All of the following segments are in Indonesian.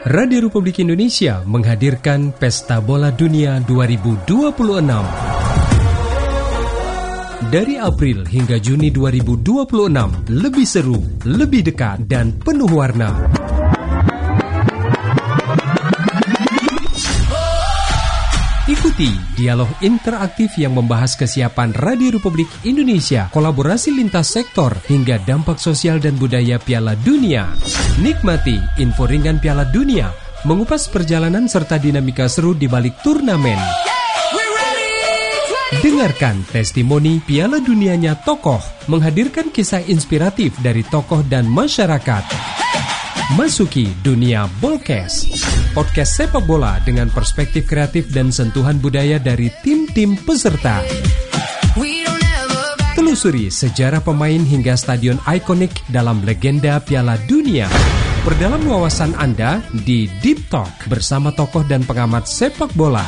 Radio Republik Indonesia menghadirkan Pesta Bola Dunia 2026. Dari April hingga Juni 2026, lebih seru, lebih dekat, dan penuh warna. Ikuti dialog interaktif yang membahas kesiapan Radio Republik Indonesia, kolaborasi lintas sektor, hingga dampak sosial dan budaya Piala Dunia. Nikmati info ringan Piala Dunia, mengupas perjalanan serta dinamika seru di balik turnamen. Dengarkan testimoni Piala Dunianya tokoh, menghadirkan kisah inspiratif dari tokoh dan masyarakat. Masuki dunia Bolkes, podcast sepak bola dengan perspektif kreatif dan sentuhan budaya dari tim-tim peserta. Telusuri sejarah pemain hingga stadion ikonik dalam legenda Piala Dunia. Perdalam wawasan Anda di Deep Talk bersama tokoh dan pengamat sepak bola.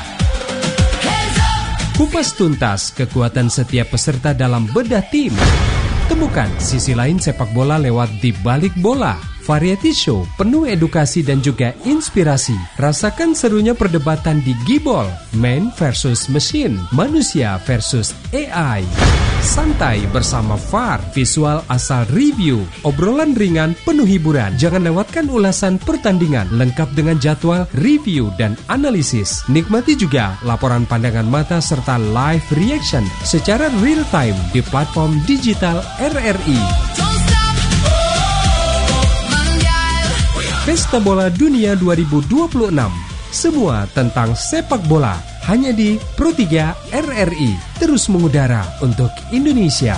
Kupas tuntas kekuatan setiap peserta dalam bedah tim. Temukan sisi lain sepak bola lewat Di Balik Bola. Variety show penuh edukasi dan juga inspirasi. Rasakan serunya perdebatan di Gibol, man versus machine, manusia versus AI. Santai bersama VAR, visual asal review, obrolan ringan penuh hiburan. Jangan lewatkan ulasan pertandingan lengkap dengan jadwal, review, dan analisis. Nikmati juga laporan pandangan mata serta live reaction secara real time di platform digital RRI. Pesta Bola Dunia 2026. Semua tentang sepak bola hanya di Pro3 RRI. Terus mengudara untuk Indonesia.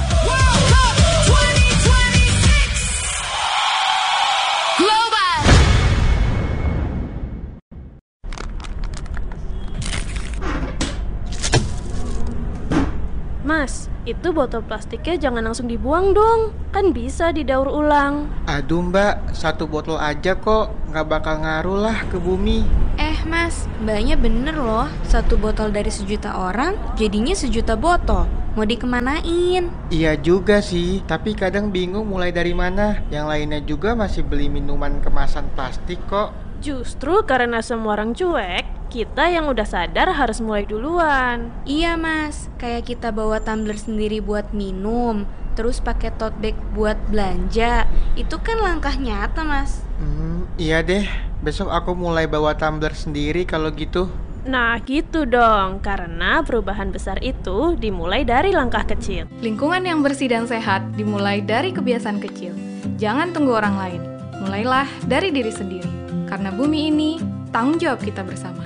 Mas, itu botol plastiknya jangan langsung dibuang dong. Kan bisa didaur ulang. Aduh mbak, satu botol aja kok. Gak bakal ngaruh lah ke bumi. Mas, mbaknya bener loh. Satu botol dari 1 juta orang, jadinya 1 juta botol. Mau dikemanain? Iya juga sih, tapi kadang bingung mulai dari mana. Yang lainnya juga masih beli minuman kemasan plastik kok. Justru karena semua orang cuek, kita yang udah sadar harus mulai duluan. Iya mas, kayak kita bawa tumbler sendiri buat minum, terus pakai tote bag buat belanja. Itu kan langkah nyata mas. Iya deh, besok aku mulai bawa tumbler sendiri kalau gitu. Nah gitu dong, karena perubahan besar itu dimulai dari langkah kecil. Lingkungan yang bersih dan sehat dimulai dari kebiasaan kecil. Jangan tunggu orang lain, mulailah dari diri sendiri. Karena bumi ini tanggung jawab kita bersama.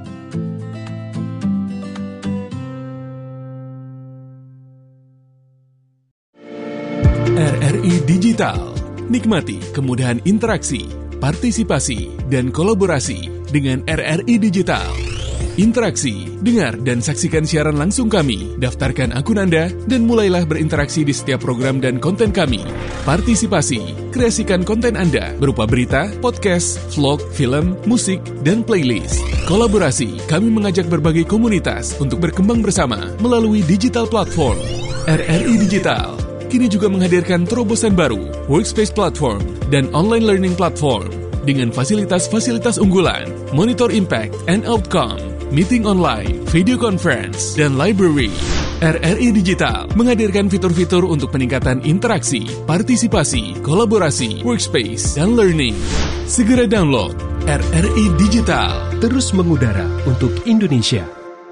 RRI Digital. Nikmati kemudahan interaksi, partisipasi, dan kolaborasi dengan RRI Digital. Interaksi, dengar dan saksikan siaran langsung kami, daftarkan akun Anda, dan mulailah berinteraksi di setiap program dan konten kami. Partisipasi, kreasikan konten Anda berupa berita, podcast, vlog, film, musik, dan playlist. Kolaborasi, kami mengajak berbagai komunitas untuk berkembang bersama melalui digital platform. RRI Digital kini juga menghadirkan terobosan baru, workspace platform, dan online learning platform dengan fasilitas-fasilitas unggulan, monitor impact and outcome, meeting online, video conference, dan library. RRI Digital menghadirkan fitur-fitur untuk peningkatan interaksi, partisipasi, kolaborasi, workspace, dan learning. Segera download RRI Digital. Terus mengudara untuk Indonesia.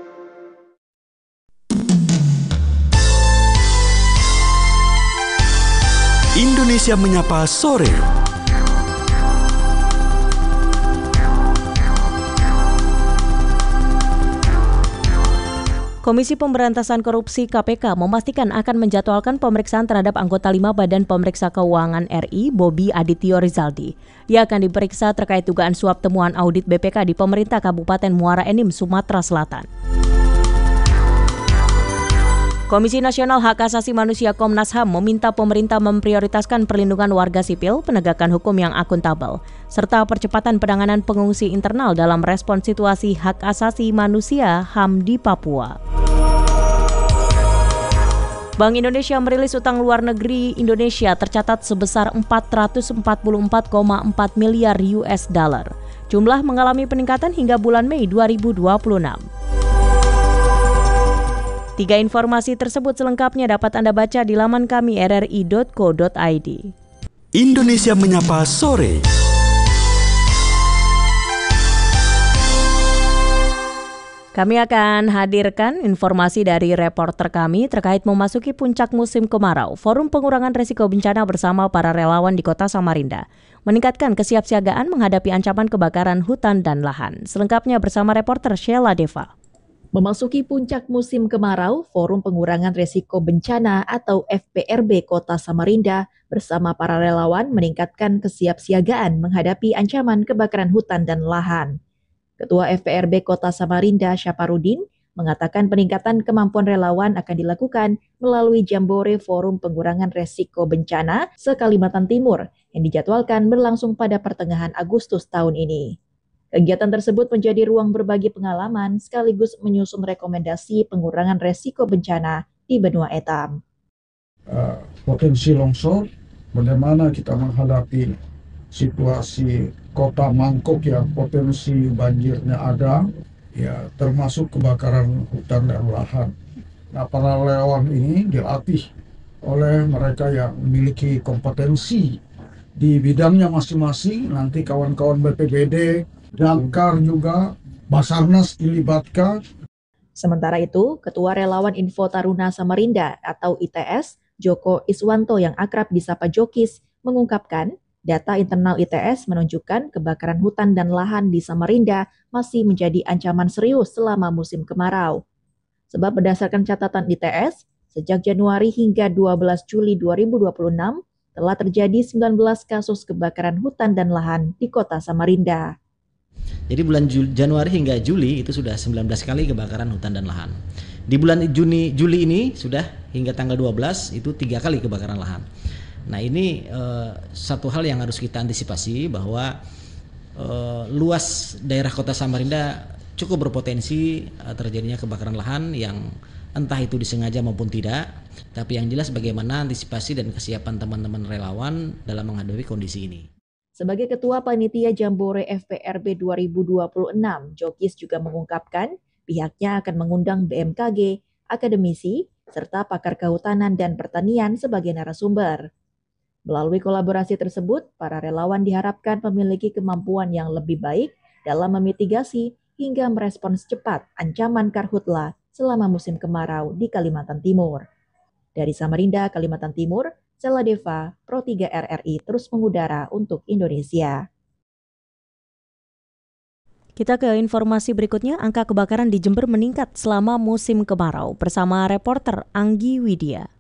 Indonesia Menyapa Sore. Komisi Pemberantasan Korupsi KPK memastikan akan menjadwalkan pemeriksaan terhadap anggota 5 Badan Pemeriksa Keuangan RI, Bobi Adityo Rizaldi. Ia akan diperiksa terkait dugaan suap temuan audit BPK di pemerintah Kabupaten Muara Enim, Sumatera Selatan. Komisi Nasional Hak Asasi Manusia Komnas HAM meminta pemerintah memprioritaskan perlindungan warga sipil, penegakan hukum yang akuntabel, serta percepatan penanganan pengungsi internal dalam respon situasi hak asasi manusia HAM di Papua. Bank Indonesia merilis utang luar negeri Indonesia tercatat sebesar 444,4 miliar US dollar. Jumlah mengalami peningkatan hingga bulan Mei 2026. 3 informasi tersebut selengkapnya dapat Anda baca di laman kami rri.co.id. Indonesia Menyapa Sore. Kami akan hadirkan informasi dari reporter kami terkait memasuki puncak musim kemarau. Forum Pengurangan Risiko Bencana bersama para relawan di Kota Samarinda meningkatkan kesiapsiagaan menghadapi ancaman kebakaran hutan dan lahan. Selengkapnya bersama reporter Sheila Deva. Memasuki puncak musim kemarau, Forum Pengurangan Risiko Bencana atau FPRB Kota Samarinda bersama para relawan meningkatkan kesiapsiagaan menghadapi ancaman kebakaran hutan dan lahan. Ketua FPRB Kota Samarinda, Syaparudin, mengatakan peningkatan kemampuan relawan akan dilakukan melalui Jambore Forum Pengurangan Risiko Bencana se-Kalimantan Timur yang dijadwalkan berlangsung pada pertengahan Agustus tahun ini. Kegiatan tersebut menjadi ruang berbagi pengalaman sekaligus menyusun rekomendasi pengurangan risiko bencana di benua etam. Potensi longsor, bagaimana kita menghadapi situasi kota mangkok yang potensi banjirnya ada, ya termasuk kebakaran hutan dan lahan. Nah, para relawan ini dilatih oleh mereka yang memiliki kompetensi di bidangnya masing-masing. Nanti kawan-kawan BPBD, Damkar juga, Basarnas dilibatkan. Sementara itu, Ketua Relawan Info Taruna Samarinda atau ITS, Joko Iswanto yang akrab disapa Jokis, mengungkapkan data internal ITS menunjukkan kebakaran hutan dan lahan di Samarinda masih menjadi ancaman serius selama musim kemarau. Sebab berdasarkan catatan ITS, sejak Januari hingga 12 Juli 2026 telah terjadi 19 kasus kebakaran hutan dan lahan di Kota Samarinda. Jadi bulan Januari hingga Juli itu sudah 19 kali kebakaran hutan dan lahan. Di bulan Juli ini sudah hingga tanggal 12 itu 3 kali kebakaran lahan. Nah ini satu hal yang harus kita antisipasi bahwa luas daerah Kota Samarinda cukup berpotensi terjadinya kebakaran lahan yang entah itu disengaja maupun tidak. Tapi yang jelas bagaimana antisipasi dan kesiapan teman-teman relawan dalam menghadapi kondisi ini. Sebagai Ketua Panitia Jambore FPRB 2026, Jokis juga mengungkapkan pihaknya akan mengundang BMKG, akademisi, serta pakar kehutanan dan pertanian sebagai narasumber. Melalui kolaborasi tersebut, para relawan diharapkan memiliki kemampuan yang lebih baik dalam memitigasi hingga merespons cepat ancaman karhutla selama musim kemarau di Kalimantan Timur. Dari Samarinda, Kalimantan Timur, Sheila Deva, Pro 3 RRI terus mengudara untuk Indonesia. Kita ke informasi berikutnya, angka kebakaran di Jember meningkat selama musim kemarau bersama reporter Anggi Widya.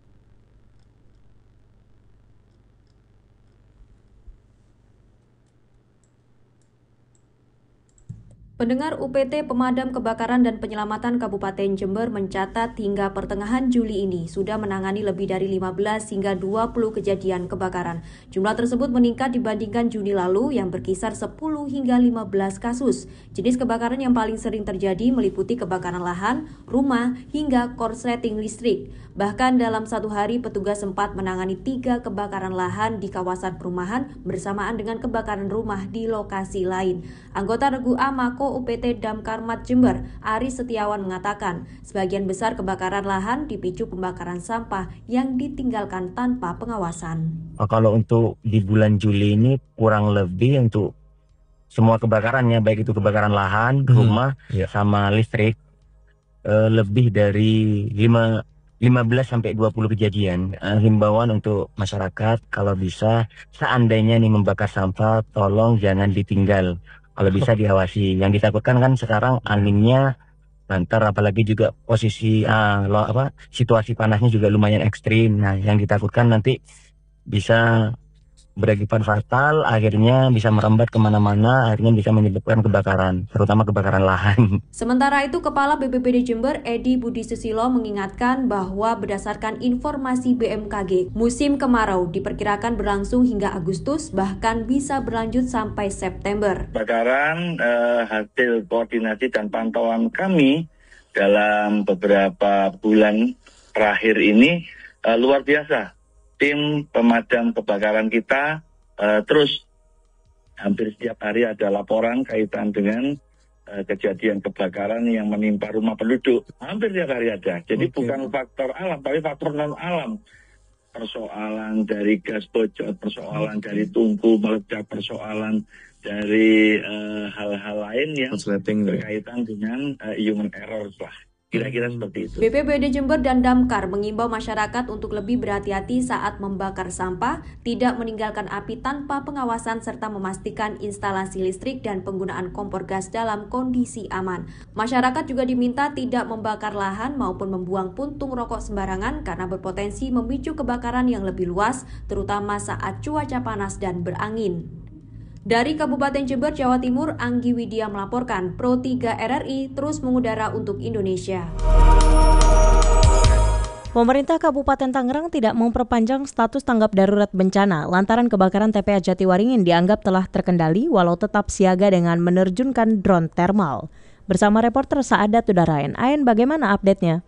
Pendengar UPT Pemadam Kebakaran dan Penyelamatan Kabupaten Jember mencatat hingga pertengahan Juli ini sudah menangani lebih dari 15 hingga 20 kejadian kebakaran. Jumlah tersebut meningkat dibandingkan Juni lalu yang berkisar 10 hingga 15 kasus. Jenis kebakaran yang paling sering terjadi meliputi kebakaran lahan, rumah, hingga korsleting listrik. Bahkan dalam satu hari petugas sempat menangani 3 kebakaran lahan di kawasan perumahan bersamaan dengan kebakaran rumah di lokasi lain. Anggota Regu A Mako UPT Damkar Mat Jember, Ari Setiawan mengatakan, sebagian besar kebakaran lahan dipicu pembakaran sampah yang ditinggalkan tanpa pengawasan. Kalau untuk di bulan Juli ini kurang lebih untuk semua kebakarannya, baik itu kebakaran lahan, rumah, sama listrik, lebih dari 15-20 kejadian. Himbauan untuk masyarakat kalau bisa seandainya nih membakar sampah, tolong jangan ditinggal. Kalau bisa diawasi. Yang ditakutkan kan sekarang anginnya lantar, apalagi juga posisi situasi panasnya juga lumayan ekstrim. Nah, yang ditakutkan nanti bisa berakibat fatal, akhirnya bisa merambat kemana-mana, akhirnya bisa menyebabkan kebakaran, terutama kebakaran lahan. Sementara itu, Kepala BPBD Jember, Edi Budi Susilo, mengingatkan bahwa berdasarkan informasi BMKG, musim kemarau diperkirakan berlangsung hingga Agustus, bahkan bisa berlanjut sampai September. Kebakaran hasil koordinasi dan pantauan kami dalam beberapa bulan terakhir ini luar biasa. Tim pemadam kebakaran kita terus hampir setiap hari ada laporan kaitan dengan kejadian kebakaran yang menimpa rumah penduduk. Hampir tiap hari ada. Jadi bukan faktor alam, tapi faktor non-alam. Persoalan dari gas bocor, persoalan dari tungku meledak, persoalan dari hal-hal lain yang berkaitan dengan human error lah. Kira-kira seperti itu. BPBD Jember dan Damkar mengimbau masyarakat untuk lebih berhati-hati saat membakar sampah, tidak meninggalkan api tanpa pengawasan serta memastikan instalasi listrik dan penggunaan kompor gas dalam kondisi aman. Masyarakat juga diminta tidak membakar lahan maupun membuang puntung rokok sembarangan karena berpotensi memicu kebakaran yang lebih luas, terutama saat cuaca panas dan berangin. Dari Kabupaten Jember, Jawa Timur, Anggi Widya melaporkan, Pro 3 RRI terus mengudara untuk Indonesia. Pemerintah Kabupaten Tangerang tidak memperpanjang status tanggap darurat bencana lantaran kebakaran TPA Jatiwaringin dianggap telah terkendali walau tetap siaga dengan menerjunkan drone thermal. Bersama reporter Saadat Udarayan, Ayan, bagaimana update-nya?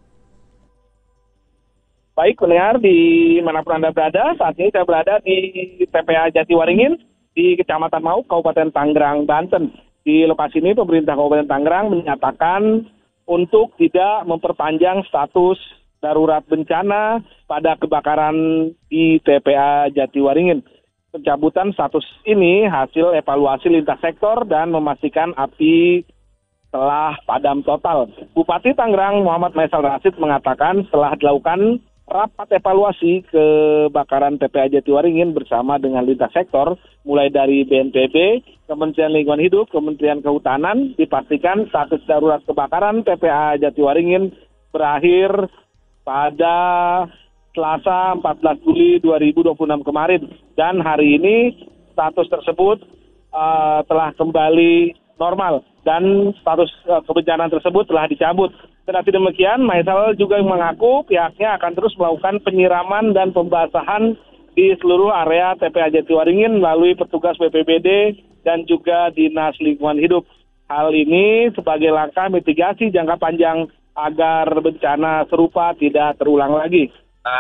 Baik, pendengar di manapun Anda berada, saat ini saya berada di TPA Jatiwaringin di Kecamatan Mauk, Kabupaten Tangerang, Banten. Di lokasi ini pemerintah Kabupaten Tangerang menyatakan untuk tidak memperpanjang status darurat bencana pada kebakaran di TPA Jatiwaringin. Pencabutan status ini hasil evaluasi lintas sektor dan memastikan api telah padam total. Bupati Tangerang Muhammad Maisal Rasid mengatakan setelah dilakukan rapat evaluasi kebakaran TPA Jatiwaringin bersama dengan lintas sektor, mulai dari BNPB, Kementerian Lingkungan Hidup, Kementerian Kehutanan, dipastikan status darurat kebakaran TPA Jatiwaringin berakhir pada Selasa 14 Juli 2026 kemarin. Dan hari ini status tersebut telah kembali normal dan status kebencanaan tersebut telah dicabut. Kendati demikian, Maisal juga mengaku pihaknya akan terus melakukan penyiraman dan pembasahan di seluruh area TPA Jatiwaringin melalui petugas BPBD dan juga Dinas Lingkungan Hidup. Hal ini sebagai langkah mitigasi jangka panjang agar bencana serupa tidak terulang lagi.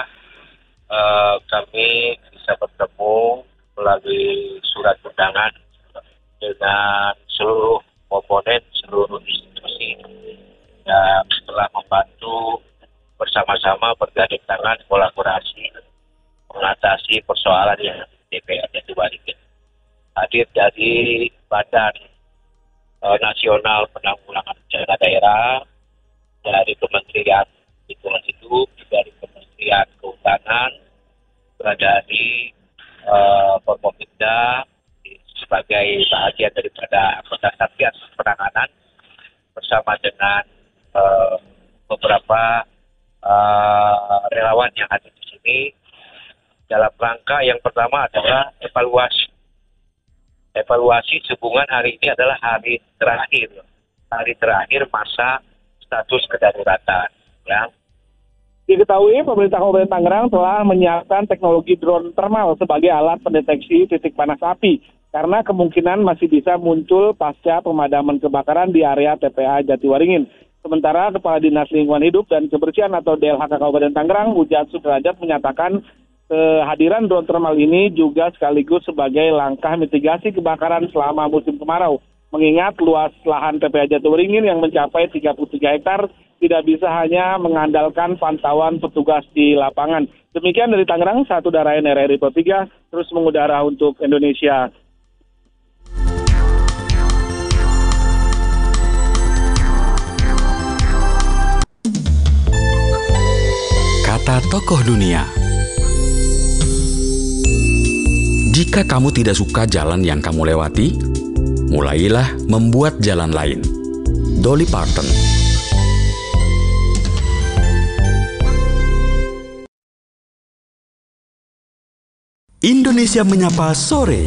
Kami bisa bertemu melalui surat undangan dengan seluruh komponen, seluruh institusi, dan telah membantu bersama-sama bergandeng tangan kolaborasi mengatasi persoalan yang TPA Jatiwaringin. Hadir dari Badan Nasional Penanggulangan Bencana Daerah, dari Kementerian Lingkungan Hidup, dari Kementerian Kehutanan, dari Forkopimda sebagai bagian daripada anggota Satgas Penanganan bersama dengan beberapa relawan yang ada di sini dalam rangka yang pertama adalah evaluasi sehubungan hari ini adalah hari terakhir masa status kedaruratan. Ya. Diketahui pemerintah Kabupaten Tangerang telah menyiapkan teknologi drone thermal sebagai alat pendeteksi titik panas api karena kemungkinan masih bisa muncul pasca pemadaman kebakaran di area TPA Jatiwaringin. Sementara Kepala Dinas Lingkungan Hidup dan Kebersihan atau DLHK Kabupaten Tangerang, Ujat Sudrajat, menyatakan kehadiran drone thermal ini juga sekaligus sebagai langkah mitigasi kebakaran selama musim kemarau. Mengingat luas lahan TPA Jatiwaringin yang mencapai 33 hektar tidak bisa hanya mengandalkan pantauan petugas di lapangan. Demikian dari Tangerang, Satu Darayan RRI Pro 3 terus mengudara untuk Indonesia. Kata tokoh dunia. Jika kamu tidak suka jalan yang kamu lewati, mulailah membuat jalan lain. Dolly Parton. Indonesia Menyapa Sore.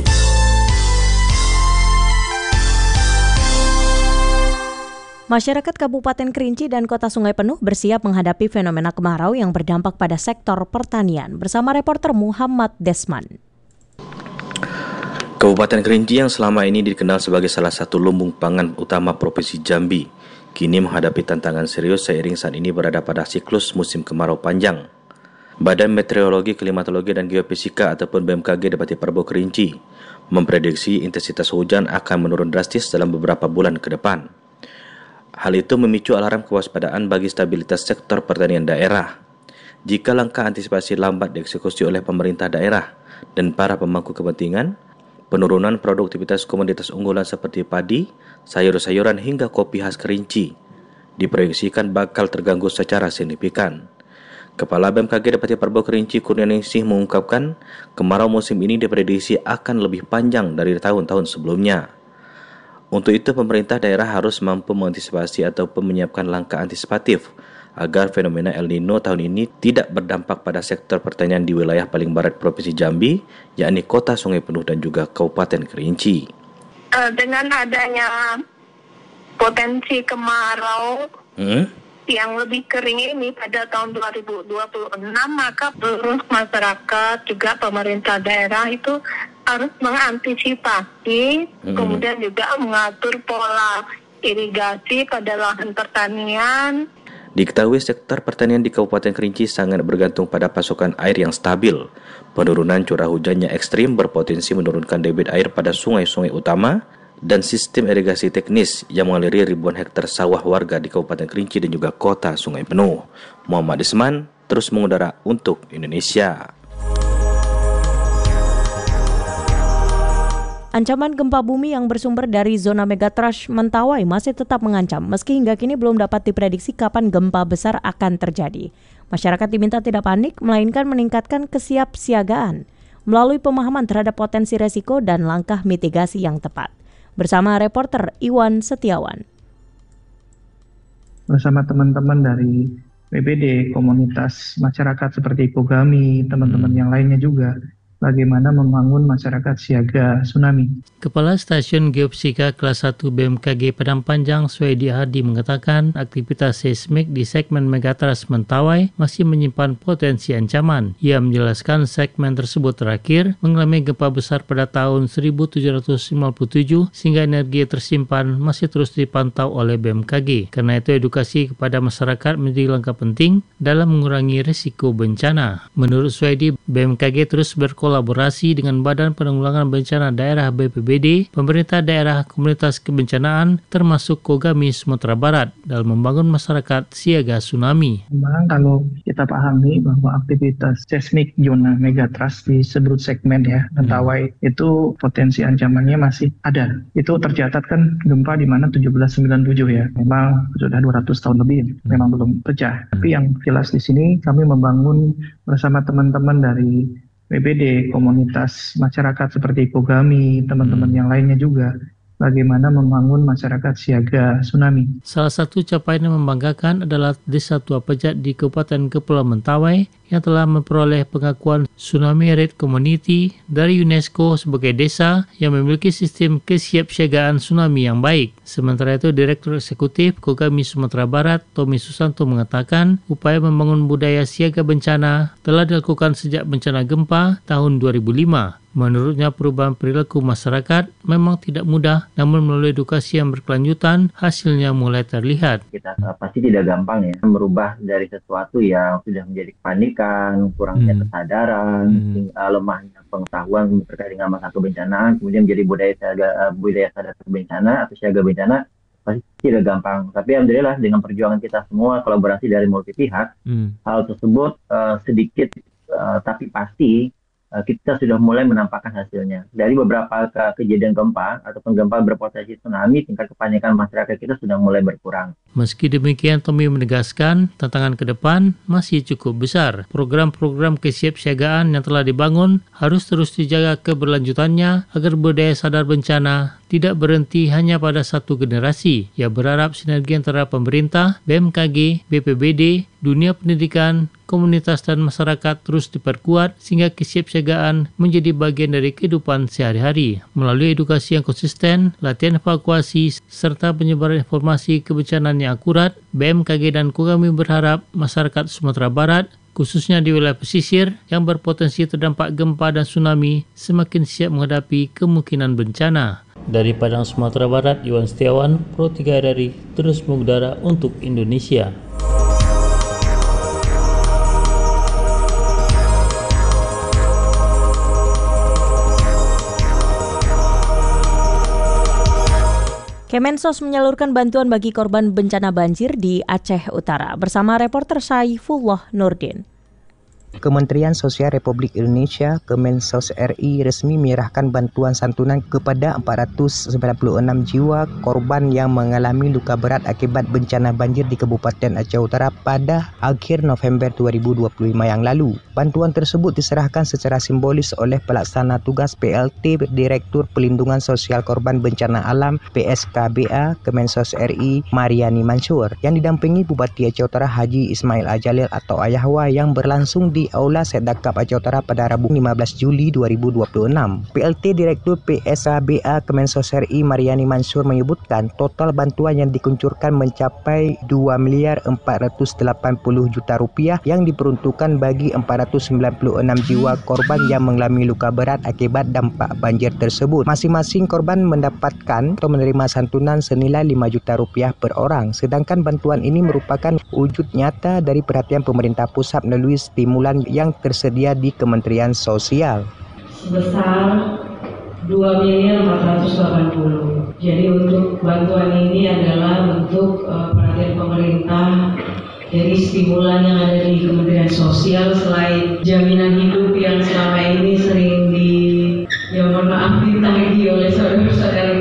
Masyarakat Kabupaten Kerinci dan Kota Sungai Penuh bersiap menghadapi fenomena kemarau yang berdampak pada sektor pertanian. Bersama reporter Muhammad Desman. Kabupaten Kerinci yang selama ini dikenal sebagai salah satu lumbung pangan utama Provinsi Jambi, kini menghadapi tantangan serius seiring saat ini berada pada siklus musim kemarau panjang. Badan Meteorologi, Klimatologi, dan Geofisika ataupun BMKG Depati Parbo Kerinci memprediksi intensitas hujan akan menurun drastis dalam beberapa bulan ke depan. Hal itu memicu alarm kewaspadaan bagi stabilitas sektor pertanian daerah. Jika langkah antisipasi lambat dieksekusi oleh pemerintah daerah dan para pemangku kepentingan, penurunan produktivitas komoditas unggulan seperti padi, sayur-sayuran hingga kopi khas Kerinci diproyeksikan bakal terganggu secara signifikan. Kepala BMKG Depati Parbo Kerinci Kurnianingsih mengungkapkan, kemarau musim ini diprediksi akan lebih panjang dari tahun-tahun sebelumnya. Untuk itu, pemerintah daerah harus mampu mengantisipasi ataupun menyiapkan langkah antisipatif agar fenomena El Nino tahun ini tidak berdampak pada sektor pertanian di wilayah paling barat Provinsi Jambi, yakni Kota Sungai Penuh dan juga Kabupaten Kerinci. Dengan adanya potensi kemarau yang lebih kering ini pada tahun 2026, maka seluruh masyarakat juga pemerintah daerah itu harus mengantisipasi, kemudian juga mengatur pola irigasi pada lahan pertanian. Diketahui sektor pertanian di Kabupaten Kerinci sangat bergantung pada pasokan air yang stabil. Penurunan curah hujannya ekstrim berpotensi menurunkan debit air pada sungai-sungai utama dan sistem irigasi teknis yang mengaliri ribuan hektar sawah warga di Kabupaten Kerinci dan juga Kota Sungai Penuh. Muhammad Isman terus mengudara untuk Indonesia. Ancaman gempa bumi yang bersumber dari zona megatrust Mentawai masih tetap mengancam, meski hingga kini belum dapat diprediksi kapan gempa besar akan terjadi. Masyarakat diminta tidak panik, melainkan meningkatkan kesiapsiagaan melalui pemahaman terhadap potensi resiko dan langkah mitigasi yang tepat. Bersama reporter Iwan Setiawan. Bersama teman-teman dari BPD, komunitas masyarakat seperti Kogami, teman-teman yang lainnya juga, bagaimana membangun masyarakat siaga tsunami. Kepala Stasiun Geofisika Kelas 1 BMKG Padang Panjang Suedi Hadi mengatakan aktivitas seismik di segmen megatrust Mentawai masih menyimpan potensi ancaman. Ia menjelaskan segmen tersebut terakhir mengalami gempa besar pada tahun 1757 sehingga energi tersimpan masih terus dipantau oleh BMKG. Karena itu edukasi kepada masyarakat menjadi langkah penting dalam mengurangi risiko bencana. Menurut Suedi, BMKG terus berkolaborasi dengan Badan Penanggulangan Bencana Daerah BPBD, pemerintah daerah, komunitas kebencanaan, termasuk Kogami Sumatera Barat dalam membangun masyarakat siaga tsunami. Memang kalau kita pahami bahwa aktivitas seismik zona megatrust di seluruh segmen ya Mentawai itu potensi ancamannya masih ada. Itu tercatat kan gempa di mana 1797 ya. Memang sudah 200 tahun lebih, memang belum pecah. Tapi yang jelas di sini kami membangun bersama teman-teman dari BPD, komunitas masyarakat seperti Kogami, teman-teman yang lainnya juga, bagaimana membangun masyarakat siaga tsunami. Salah satu capaian yang membanggakan adalah Desa Tua Pejat di Kabupaten Kepulauan Mentawai yang telah memperoleh pengakuan Tsunami Rate Community dari UNESCO sebagai desa yang memiliki sistem kesiapsiagaan tsunami yang baik. Sementara itu, Direktur Eksekutif Kogami Sumatera Barat, Tommy Susanto mengatakan upaya membangun budaya siaga bencana telah dilakukan sejak bencana gempa tahun 2005. Menurutnya, perubahan perilaku masyarakat memang tidak mudah, namun melalui edukasi yang berkelanjutan, hasilnya mulai terlihat. Kita pasti tidak gampang ya, merubah dari sesuatu yang sudah menjadi kepanikan, kurangnya kesadaran, lemahnya pengetahuan terkait dengan masalah kebencanaan, kemudian menjadi budaya sadar bencana atau siaga bencana, pasti tidak gampang. Tapi alhamdulillah dengan perjuangan kita semua, kolaborasi dari multi pihak, hal tersebut sedikit tapi pasti kita sudah mulai menampakkan hasilnya. Dari beberapa kejadian gempa ataupun gempa berpotensi tsunami, tingkat kepanikan masyarakat kita sudah mulai berkurang. Meski demikian, Tommy menegaskan tantangan ke depan masih cukup besar. Program-program kesiapsiagaan yang telah dibangun harus terus dijaga keberlanjutannya agar budaya sadar bencana tidak berhenti hanya pada satu generasi. Ia berharap sinergi antara pemerintah, BMKG, BPBD, dunia pendidikan, komunitas dan masyarakat terus diperkuat sehingga kesiapsiagaan menjadi bagian dari kehidupan sehari-hari. Melalui edukasi yang konsisten, latihan evakuasi, serta penyebaran informasi kebencanaan yang akurat, BMKG dan Kogami berharap masyarakat Sumatera Barat, khususnya di wilayah pesisir yang berpotensi terdampak gempa dan tsunami, semakin siap menghadapi kemungkinan bencana. Dari Padang, Sumatera Barat, Iwan Setiawan, Pro 3 RRI, terus mengudara untuk Indonesia. Kemensos menyalurkan bantuan bagi korban bencana banjir di Aceh Utara bersama reporter Saifullah Nurdin. Kementerian Sosial Republik Indonesia Kemensos RI resmi menyerahkan bantuan santunan kepada 496 jiwa korban yang mengalami luka berat akibat bencana banjir di Kabupaten Aceh Utara pada akhir November 2025 yang lalu. Bantuan tersebut diserahkan secara simbolis oleh Pelaksana Tugas PLT Direktur Pelindungan Sosial Korban Bencana Alam PSKBA Kemensos RI Mariani Mansur yang didampingi Bupati Aceh Utara Haji Ismail Ajalil atau Ayahwa yang berlangsung di Aula Setdakap Aceh Utara pada Rabu 15 Juli 2026. PLT Direktur PSKBA Kemensos RI Mariani Mansur menyebutkan total bantuan yang dikuncurkan mencapai 2.480 juta rupiah yang diperuntukkan bagi 496 jiwa korban yang mengalami luka berat akibat dampak banjir tersebut. Masing-masing korban mendapatkan atau menerima santunan senilai 5 juta rupiah per orang. Sedangkan bantuan ini merupakan wujud nyata dari perhatian pemerintah pusat melalui stimulan yang tersedia di Kementerian Sosial. Sebesar 2.480. Jadi untuk bantuan ini adalah bentuk perhatian pemerintah dari stimulan yang ada di Kementerian Sosial selain jaminan hidup